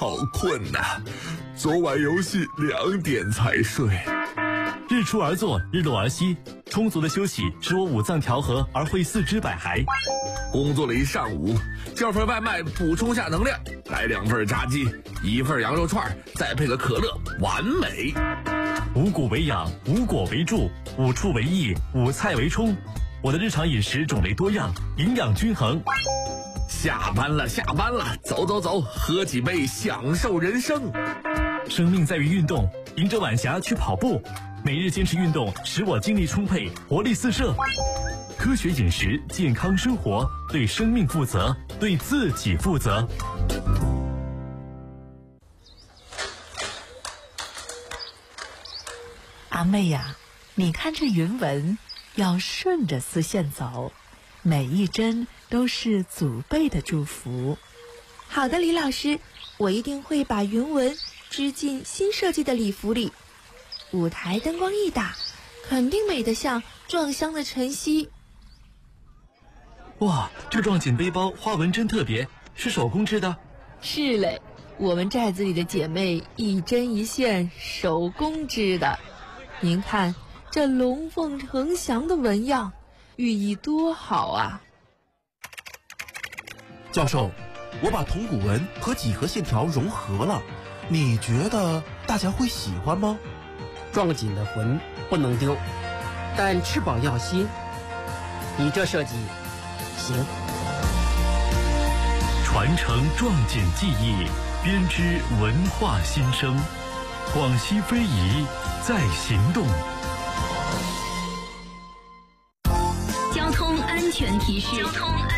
好困呐，昨晚游戏2点才睡。 日出而作，日落而息，充足的休息使我五脏调和而会四肢百骸。 工作了一上午，叫份外卖补充下能量，来2份炸鸡，1份羊肉串，再配个可乐，完美。 五谷为养，五果为助，五畜为益，五菜为充。我的日常饮食种类多样，营养均衡。 下班了，走走走，喝几杯，享受人生。 生命在于运动，迎着晚霞去跑步。每日坚持运动，使我精力充沛，活力四射。科学饮食，健康生活，对生命负责，对自己负责。 阿妹呀，你看这云纹，要顺着丝线走，每一针都是祖辈的祝福。 好的，李老师，我一定会把云纹织进新设计的礼服里。舞台灯光一打，肯定美得像撞香的晨曦。 哇，这撞锦背包花纹真特别，是手工织的？ 是嘞，我们寨子里的姐妹一针一线手工织的。您看这龙凤呈祥的纹样，寓意多好啊！ 教授，我把铜鼓纹和几何线条融合了，你觉得大家会喜欢吗？ 撞锦的魂不能丢，但吃饱要新。你这设计行。 传承撞锦技艺，编织文化新生。广西非遗在行动。 交通安全提示。